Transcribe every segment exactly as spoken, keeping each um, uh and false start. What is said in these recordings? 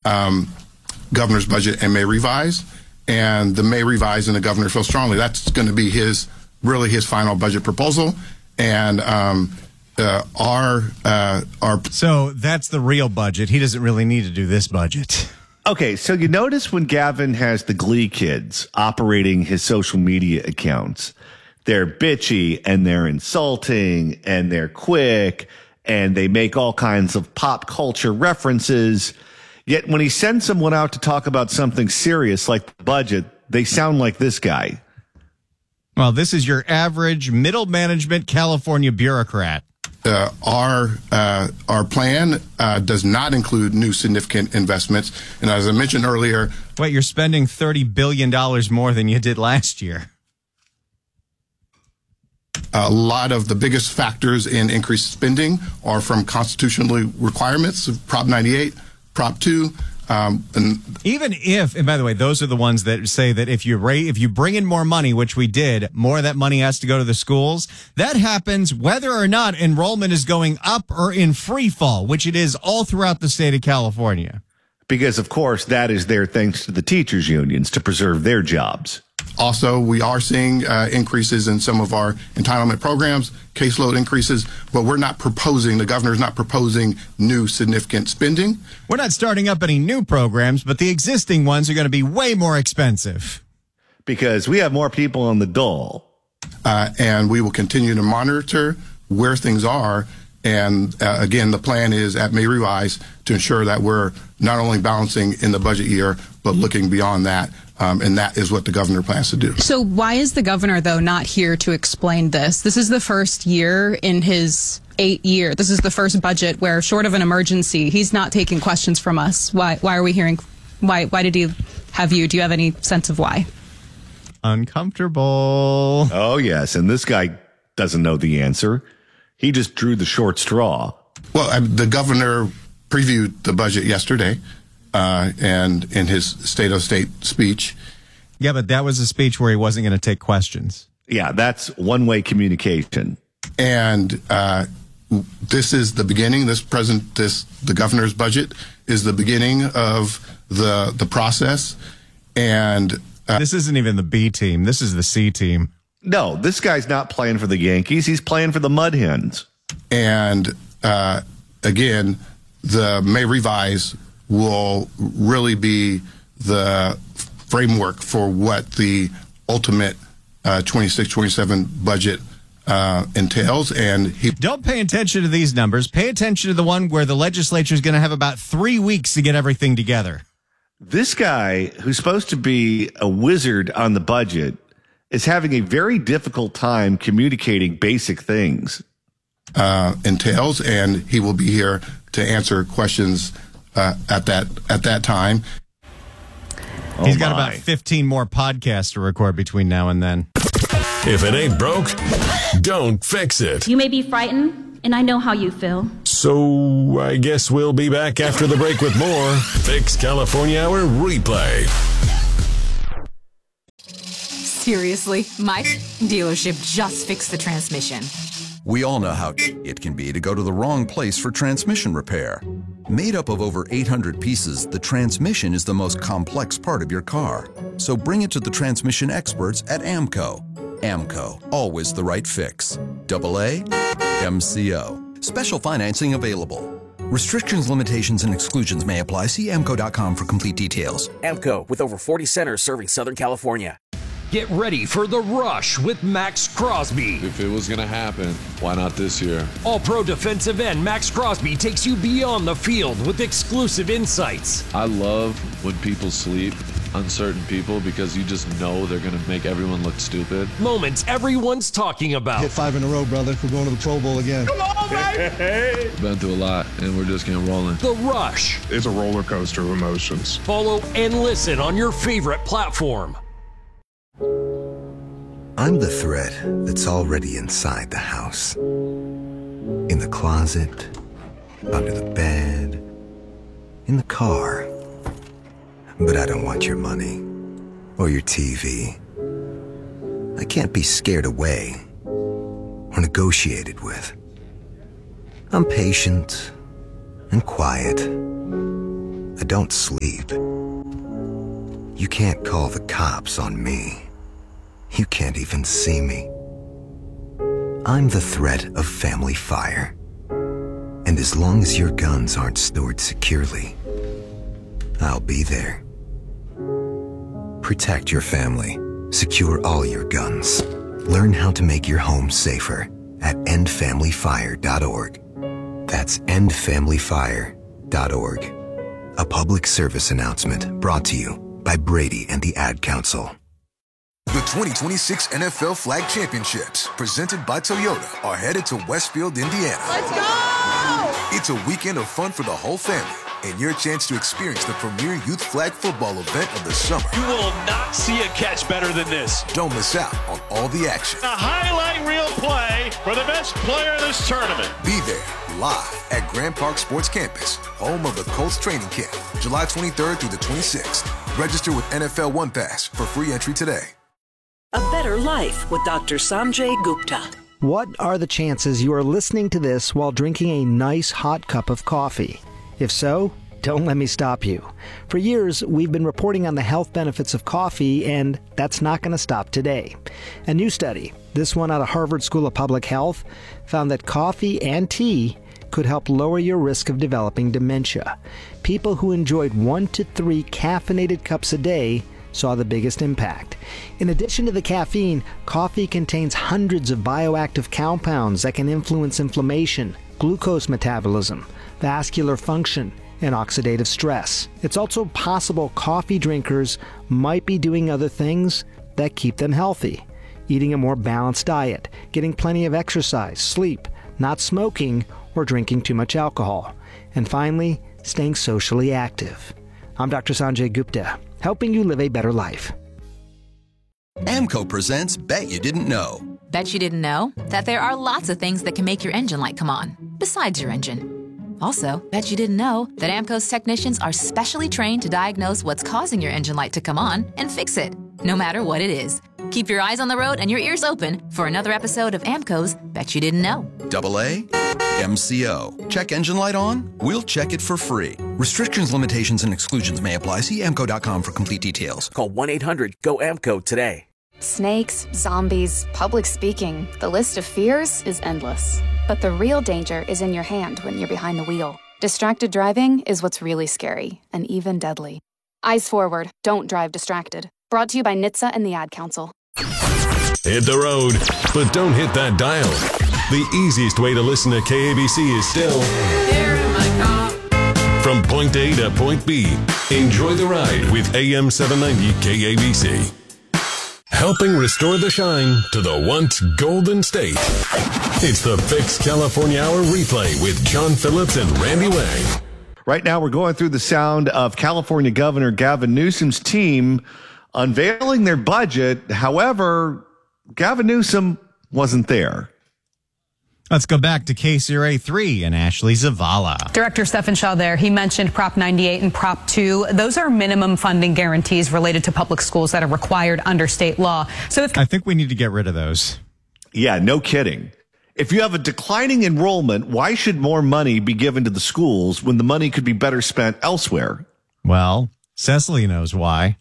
um, governor's budget and may revise, and the may revise and the governor feels strongly that's going to be his really his final budget proposal, and um, uh, our uh, our so that's the real budget. He doesn't really need to do this budget. Okay, so you notice when Gavin has the Glee kids operating his social media accounts, they're bitchy and they're insulting and they're quick and they make all kinds of pop culture references. Yet when he sends someone out to talk about something serious like the budget, they sound like this guy. Well, this is your average middle management California bureaucrat. Uh, our uh, our plan uh, does not include new significant investments. And as I mentioned earlier... Wait, you're spending thirty billion dollars more than you did last year. A lot of the biggest factors in increased spending are from constitutional requirements, Prop ninety-eight, Prop two. Um, and Even if, and by the way, those are the ones that say that if you rate, if you bring in more money, which we did, more of that money has to go to the schools. That happens whether or not enrollment is going up or in free fall, which it is all throughout the state of California. Because, of course, that is there thanks to the teachers' unions to preserve their jobs. Also, we are seeing uh, increases in some of our entitlement programs, caseload increases, but we're not proposing, the governor's not proposing new significant spending. We're not starting up any new programs, but the existing ones are going to be way more expensive. Because we have more people on the dole. Uh, and we will continue to monitor where things are. And uh, again, the plan is at May Revise to ensure that we're not only balancing in the budget year, but looking beyond that. Um, and that is what the governor plans to do. So why is the governor, though, not here to explain this? This is the first year in his eight year. This is the first budget where, short of an emergency, he's not taking questions from us. Why? Why are we hearing? Why? Why did he have you? Do you have any sense of why? Uncomfortable. Oh, yes. And this guy doesn't know the answer. He just drew the short straw. Well, I, the governor previewed the budget yesterday. Uh, and in his State of State speech. Yeah, but that was a speech where he wasn't going to take questions. Yeah, that's one-way communication. And uh, this is the beginning. This present, this the governor's budget is the beginning of the the process. And uh, this isn't even the B team. This is the C team. No, this guy's not playing for the Yankees. He's playing for the Mud Hens. And uh, again, the May Revise will really be the framework for what the ultimate uh, twenty-six twenty-seven budget uh, entails. And he don't pay attention to these numbers. Pay attention to the one where the legislature is going to have about three weeks to get everything together. This guy, who's supposed to be a wizard on the budget, is having a very difficult time communicating basic things. Uh, entails, and he will be here to answer questions Uh, at that at that time. Oh He's got my. about fifteen more podcasts to record between now and then. If it ain't broke, don't fix it. You may be frightened, and I know how you feel. So I guess we'll be back after the break with more Fix California Hour Replay. Seriously, my dealership just fixed the transmission. We all know how it can be to go to the wrong place for transmission repair. Made up of over eight hundred pieces, the transmission is the most complex part of your car. So bring it to the transmission experts at AMCO. AMCO, always the right fix. Double A, M C O. Special financing available. Restrictions, limitations, and exclusions may apply. See A M C O dot com for complete details. AMCO, with over forty centers serving Southern California. Get ready for The Rush with Max Crosby. If it was going to happen, why not this year? All-pro defensive end Max Crosby takes you beyond the field with exclusive insights. I love when people sleep, uncertain people, because you just know they're going to make everyone look stupid. Moments everyone's talking about. Hit five in a row, brother. We're going to the Pro Bowl again. Come on, baby! Been through a lot, and we're just getting rolling. The Rush. It's a roller coaster of emotions. Follow and listen on your favorite platform. I'm the thread that's already inside the house. In the closet, under the bed, in the car. But I don't want your money or your T V. I can't be scared away or negotiated with. I'm patient and quiet. I don't sleep. You can't call the cops on me. You can't even see me. I'm the threat of family fire. And as long as your guns aren't stored securely, I'll be there. Protect your family. Secure all your guns. Learn how to make your home safer at end family fire dot org. That's end family fire dot org. A public service announcement brought to you by Brady and the Ad Council. The twenty twenty-six N F L Flag Championships, presented by Toyota, are headed to Westfield, Indiana. Let's go! It's a weekend of fun for the whole family, and your chance to experience the premier youth flag football event of the summer. You will not see a catch better than this. Don't miss out on all the action. A highlight reel play for the best player in this tournament. Be there, live at Grand Park Sports Campus, home of the Colts training camp, July twenty-third through the twenty-sixth. Register with N F L One Pass for free entry today. A Better Life with Doctor Sanjay Gupta. What are the chances you are listening to this while drinking a nice hot cup of coffee? If so, don't let me stop you. For years, we've been reporting on the health benefits of coffee, and that's not going to stop today. A new study, this one out of Harvard School of Public Health, found that coffee and tea could help lower your risk of developing dementia. People who enjoyed one to three caffeinated cups a day saw the biggest impact. In addition to the caffeine, coffee contains hundreds of bioactive compounds that can influence inflammation, glucose metabolism, vascular function, and oxidative stress. It's also possible coffee drinkers might be doing other things that keep them healthy. Eating a more balanced diet, getting plenty of exercise, sleep, not smoking, or drinking too much alcohol. And finally, staying socially active. I'm Doctor Sanjay Gupta, helping you live a better life. AMCO presents Bet You Didn't Know. Bet you didn't know that there are lots of things that can make your engine light come on, besides your engine. Also, bet you didn't know that AMCO's technicians are specially trained to diagnose what's causing your engine light to come on and fix it, no matter what it is. Keep your eyes on the road and your ears open for another episode of AMCO's Bet You Didn't Know. Double A, M C O. Check engine light on? We'll check it for free. Restrictions, limitations, and exclusions may apply. See amco dot com for complete details. Call one eight hundred G O A M C O today. Snakes, zombies, public speaking. The list of fears is endless. But the real danger is in your hand when you're behind the wheel. Distracted driving is what's really scary and even deadly. Eyes forward. Don't drive distracted. Brought to you by N H T S A and the Ad Council. Hit the road, but don't hit that dial. The easiest way to listen to K A B C is still here in my car. From point A to point B. Enjoy the ride with A M seven ninety K A B C. Helping restore the shine to the once golden state. It's the Fix California Hour replay with John Phillips and Randy Wang. Right now, we're going through the sound of California Governor Gavin Newsom's team unveiling their budget. However, Gavin Newsom wasn't there. Let's go back to K C R A three and Ashley Zavala. Director Stephen Shaw there. He mentioned Prop ninety-eight and Prop two. Those are minimum funding guarantees related to public schools that are required under state law. So if I think we need to get rid of those. Yeah, no kidding. If you have a declining enrollment, why should more money be given to the schools when the money could be better spent elsewhere? Well, Cecily knows why.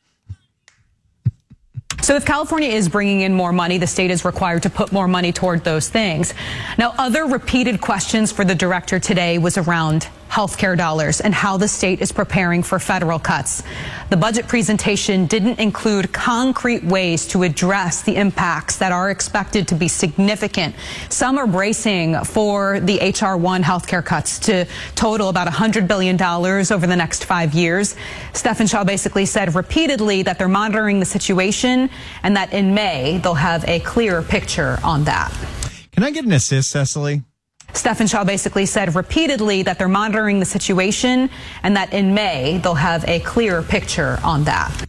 So if California is bringing in more money, the state is required to put more money toward those things. Now, other repeated questions for the director today was around healthcare dollars and how the state is preparing for federal cuts. The budget presentation didn't include concrete ways to address the impacts that are expected to be significant. Some are bracing for the H R one healthcare cuts to total about one hundred billion dollars over the next five years. Stephen Shaw basically said repeatedly that they're monitoring the situation and that in May they'll have a clearer picture on that. Can I get an assist, Cecily? Stephen Shaw basically said repeatedly that they're monitoring the situation and that in May they'll have a clearer picture on that.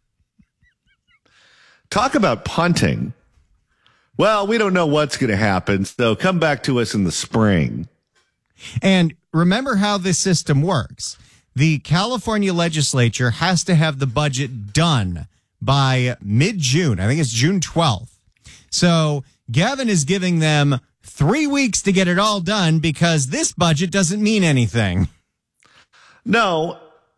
Talk about punting. Well, we don't know what's going to happen, so come back to us in the spring. And remember how this system works. The California legislature has to have the budget done by mid-June. I think it's June twelfth. So Gavin is giving them three weeks to get it all done because this budget doesn't mean anything. No,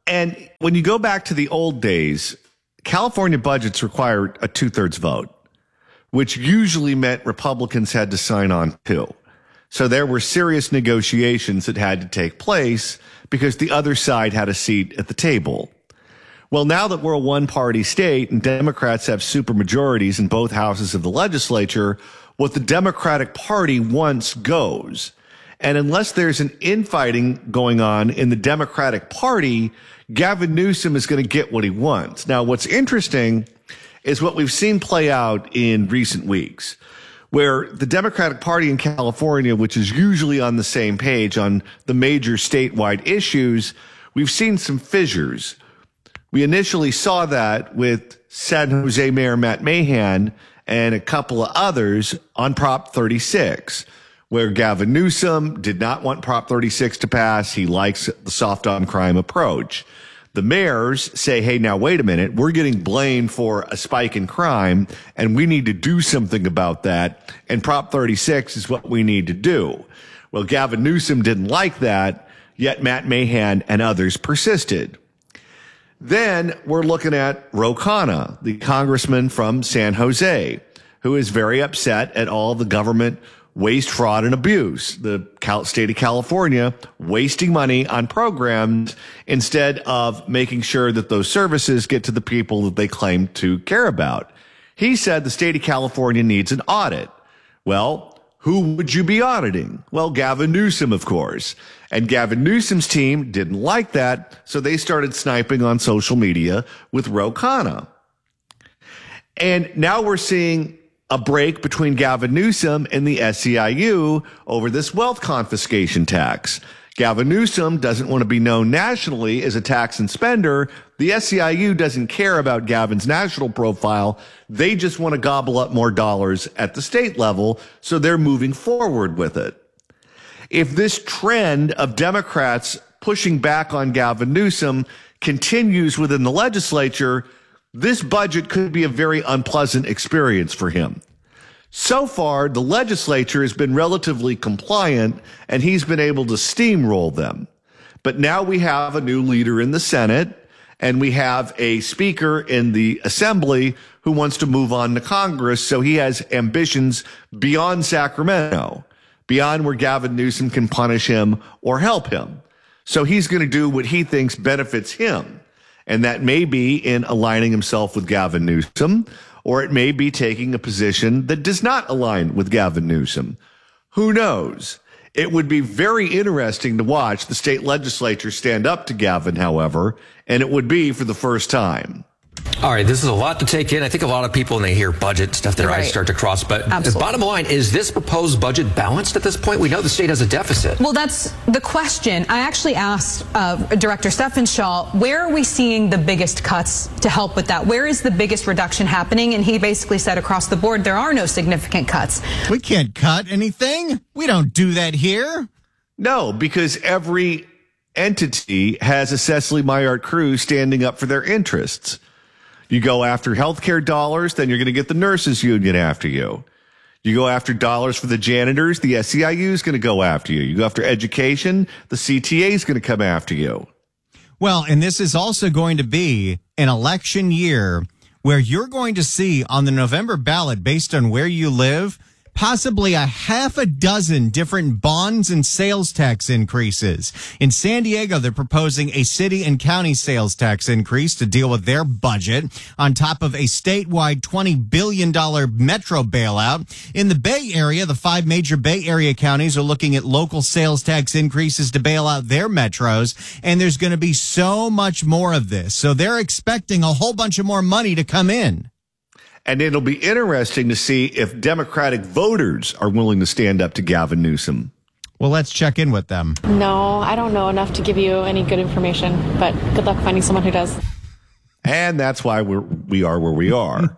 And when you go back to the old days, California budgets required a two-thirds vote, which usually meant Republicans had to sign on too. So there were serious negotiations that had to take place because the other side had a seat at the table. Well, now that we're a one-party state and Democrats have supermajorities in both houses of the legislature, what the Democratic Party wants goes. And unless there's an infighting going on in the Democratic Party, Gavin Newsom is going to get what he wants. Now, what's interesting is what we've seen play out in recent weeks, where the Democratic Party in California, which is usually on the same page on the major statewide issues, we've seen some fissures. We initially saw that with San Jose Mayor Matt Mahan and a couple of others on Prop thirty-six, where Gavin Newsom did not want Prop thirty-six to pass. He likes the soft on crime approach. The mayors say, hey, now, wait a minute. We're getting blamed for a spike in crime, and we need to do something about that. And Prop thirty-six is what we need to do. Well, Gavin Newsom didn't like that, yet Matt Mahan and others persisted. Then we're looking at Ro Khanna, the congressman from San Jose, who is very upset at all the government waste, fraud, and abuse. The state of California wasting money on programs instead of making sure that those services get to the people that they claim to care about. He said the state of California needs an audit. Well, who would you be auditing? Well, Gavin Newsom, of course. And Gavin Newsom's team didn't like that, so they started sniping on social media with Ro Khanna. And now we're seeing a break between Gavin Newsom and the S E I U over this wealth confiscation tax. Gavin Newsom doesn't want to be known nationally as a tax and spender. The S E I U doesn't care about Gavin's national profile. They just want to gobble up more dollars at the state level, so they're moving forward with it. If this trend of Democrats pushing back on Gavin Newsom continues within the legislature, this budget could be a very unpleasant experience for him. So far, the legislature has been relatively compliant, and he's been able to steamroll them. But now we have a new leader in the Senate, and we have a speaker in the Assembly who wants to move on to Congress, so he has ambitions beyond Sacramento, beyond where Gavin Newsom can punish him or help him. So he's going to do what he thinks benefits him. And that may be in aligning himself with Gavin Newsom, or it may be taking a position that does not align with Gavin Newsom. Who knows? It would be very interesting to watch the state legislature stand up to Gavin, however, and it would be for the first time. All right, this is a lot to take in. I think a lot of people, when they hear budget stuff, their right. eyes start to cross. But Absolutely. the bottom line, is this proposed budget balanced at this point? We know the state has a deficit. Well, that's the question. I actually asked uh, Director Steffenshaw, where are we seeing the biggest cuts to help with that? Where is the biggest reduction happening? And he basically said across the board, there are no significant cuts. We can't cut anything. We don't do that here. No, because every entity has a Cecily Myart crew standing up for their interests. You go after healthcare dollars, then you're going to get the nurses union after you. You go after dollars for the janitors, the S E I U is going to go after you. You go after education, the C T A is going to come after you. Well, and this is also going to be an election year where you're going to see on the November ballot, based on where you live, possibly a half a dozen different bonds and sales tax increases. In San Diego, they're proposing a city and county sales tax increase to deal with their budget, on top of a statewide twenty billion dollars metro bailout. In the Bay Area, the five major Bay Area counties are looking at local sales tax increases to bail out their metros, and there's going to be so much more of this. So they're expecting a whole bunch of more money to come in. And it'll be interesting to see if Democratic voters are willing to stand up to Gavin Newsom. Well, let's check in with them. No, I don't know enough to give you any good information, but good luck finding someone who does. And that's why we're, we are where we are.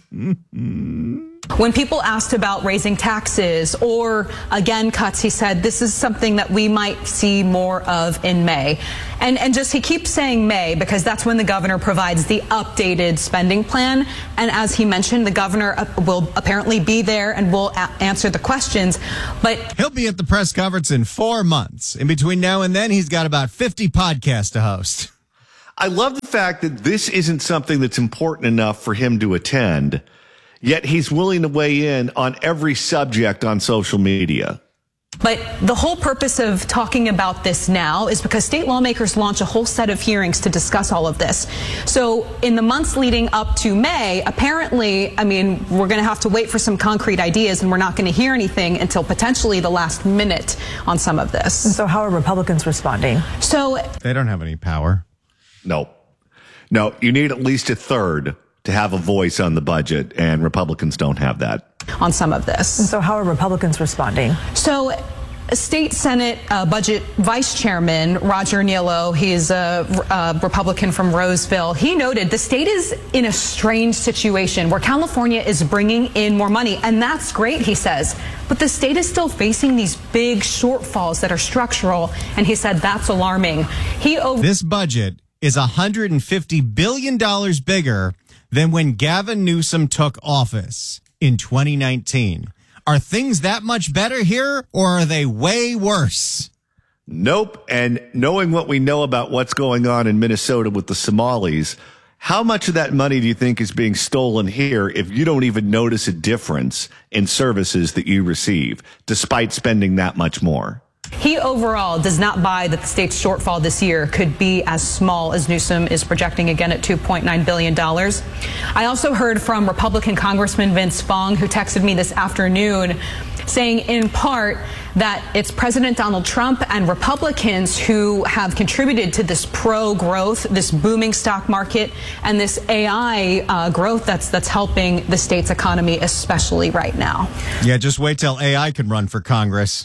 When people asked about raising taxes or, again, cuts, he said this is something that we might see more of in May. And and just he keeps saying May because that's when the governor provides the updated spending plan. And as he mentioned, the governor will apparently be there and will a- answer the questions. But he'll be at the press conference in four months. In between now and then, he's got about fifty podcasts to host. I love the fact that this isn't something that's important enough for him to attend, yet he's willing to weigh in on every subject on social media. But the whole purpose of talking about this now is because state lawmakers launch a whole set of hearings to discuss all of this. So in the months leading up to May, apparently, I mean, we're going to have to wait for some concrete ideas, and we're not going to hear anything until potentially the last minute on some of this. And so how are Republicans responding? So they don't have any power. No. No, you need at least a third to have a voice on the budget, and Republicans don't have that. On some of this. And so how are Republicans responding? So State Senate uh, Budget Vice Chairman Roger Niello, he's a, a Republican from Roseville, he noted the state is in a strange situation where California is bringing in more money, and that's great, he says, but the state is still facing these big shortfalls that are structural, and he said that's alarming. He over- This budget is one hundred fifty billion dollars bigger than when Gavin Newsom took office in twenty nineteen. Are things that much better here, or are they way worse? Nope. And knowing what we know about what's going on in Minnesota with the Somalis, how much of that money do you think is being stolen here if you don't even notice a difference in services that you receive, despite spending that much more? He overall does not buy that the state's shortfall this year could be as small as Newsom is projecting, again at two point nine billion dollars. I also heard from Republican Congressman Vince Fong, who texted me this afternoon, saying in part that it's President Donald Trump and Republicans who have contributed to this pro-growth, this booming stock market, and this A I uh, growth that's that's helping the state's economy, especially right now. Yeah, just wait till A I can run for Congress.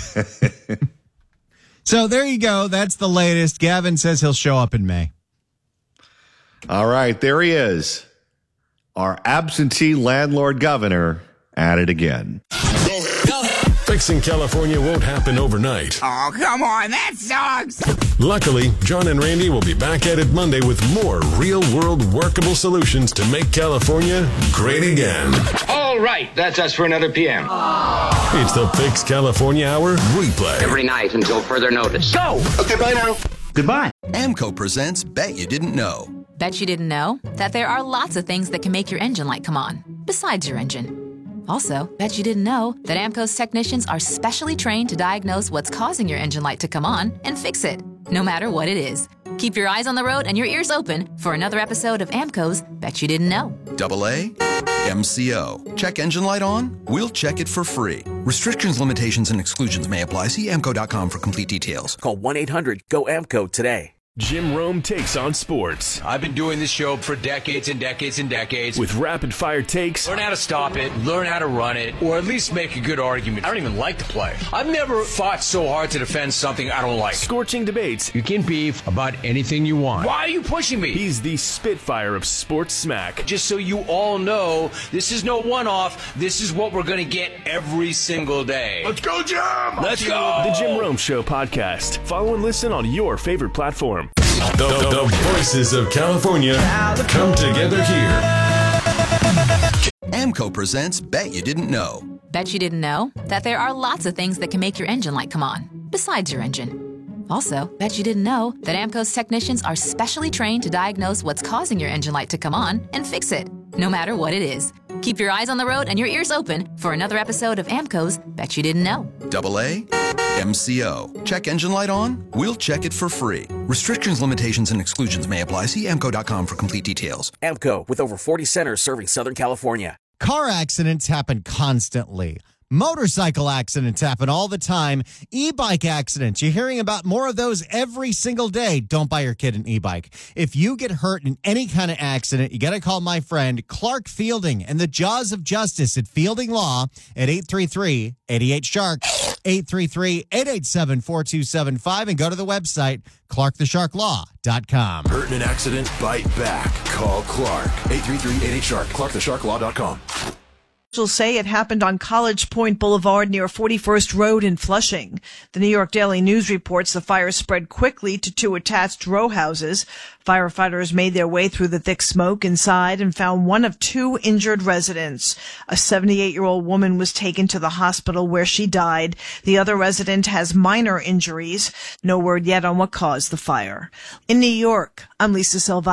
So there you go. That's the latest. Gavin says he'll show up in May. All right, there he is. Our absentee landlord governor at it again. Fixing California won't happen overnight. Oh, come on, that sucks. Luckily, John and Randy will be back at it Monday with more real-world workable solutions to make California great again. All right, that's us for another P M. It's the Fix California Hour replay. Every night until further notice. Go! Okay, bye now. Goodbye. AMCO presents Bet You Didn't Know. Bet you didn't know that there are lots of things that can make your engine light come on, besides your engine. Also, bet you didn't know that AMCO's technicians are specially trained to diagnose what's causing your engine light to come on and fix it, no matter what it is. Keep your eyes on the road and your ears open for another episode of AMCO's Bet You Didn't Know. Double A, M C O. Check engine light on? We'll check it for free. Restrictions, limitations, and exclusions may apply. See A M C O dot com for complete details. Call one eight hundred G O A M C O today. Jim Rome takes on sports. I've been doing this show for decades and decades and decades. With rapid fire takes. Learn how to stop it, learn how to run it, or at least make a good argument. I don't even like the play. I've never fought so hard to defend something I don't like. Scorching debates. You can beef about anything you want. Why are you pushing me? He's the Spitfire of sports smack. Just so you all know, this is no one-off. This is what we're going to get every single day. Let's go, Jim! Let's go! The Jim Rome Show podcast. Follow and listen on your favorite platform. The, the, the voices of California come together here. AMCO presents Bet You Didn't Know. Bet you didn't know that there are lots of things that can make your engine light come on, besides your engine. Also, bet you didn't know that AMCO's technicians are specially trained to diagnose what's causing your engine light to come on and fix it, no matter what it is. Keep your eyes on the road and your ears open for another episode of AMCO's Bet You Didn't Know. Double A, M C O. Check engine light on? We'll check it for free. Restrictions, limitations, and exclusions may apply. See A M C O dot com for complete details. A M C O, with over forty centers serving Southern California. Car accidents happen constantly. Motorcycle accidents happen all the time. E-bike accidents, you're hearing about more of those every single day. Don't buy your kid an e-bike. If you get hurt in any kind of accident, you got to call my friend Clark Fielding and the Jaws of Justice at Fielding Law at eight three three, eight eight, shark, eight three three, eight eight seven, four two seven five, and go to the website, clark the shark law dot com. Hurt in an accident? Bite back. Call Clark. eight three three, eight eight, shark. clark the shark law dot com. Officials say it happened on College Point Boulevard near forty-first Road in Flushing. The New York Daily News reports the fire spread quickly to two attached row houses. Firefighters made their way through the thick smoke inside and found one of two injured residents. A seventy-eight-year-old woman was taken to the hospital where she died. The other resident has minor injuries. No word yet on what caused the fire. In New York, I'm Lisa Silva.